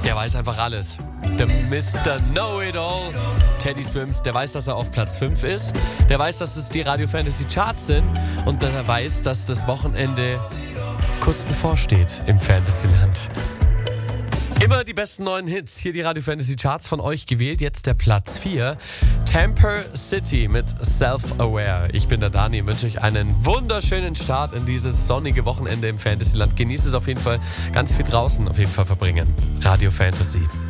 Der weiß einfach alles. Der Mr. Know-It-All. Teddy Swims, der weiß, dass er auf Platz 5 ist. Der weiß, dass es die Radio Fantasy Charts sind. Und der weiß, dass das Wochenende kurz bevorsteht im Fantasyland. Immer die besten neuen Hits. Hier die Radio Fantasy Charts von euch gewählt. Jetzt der Platz 4. Tamper City mit Self-Aware. Ich bin der Dani und wünsche euch einen wunderschönen Start in dieses sonnige Wochenende im Fantasyland. Genießt es auf jeden Fall. Ganz viel draußen auf jeden Fall verbringen. Radio Fantasy.